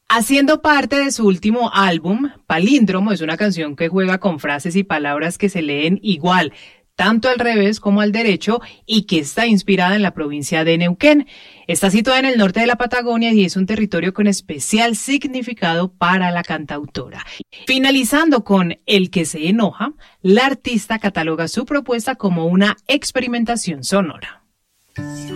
Haciendo parte de su último álbum, Palíndromo es una canción que juega con frases y palabras que se leen igual, tanto al revés como al derecho, y que está inspirada en la provincia de Neuquén. Está situada en el norte de la Patagonia y es un territorio con especial significado para la cantautora. Finalizando con El que se enoja, la artista cataloga su propuesta como una experimentación sonora.